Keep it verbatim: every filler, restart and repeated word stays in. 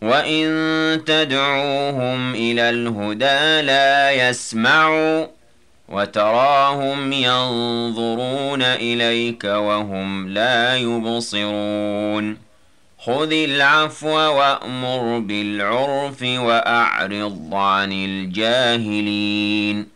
وَإِن تَدْعُوهُمْ إِلَى الْهُدَىٰ لَا يَسْمَعُوا وَتَرَاهُمْ يَنظُرُونَ إِلَيْكَ وَهُمْ لَا يُبْصِرُونَ خُذِ الْعَفْوَ وَأْمُرْ بِالْعُرْفِ وَأَعْرِضْ عَنِ الْجَاهِلِينَ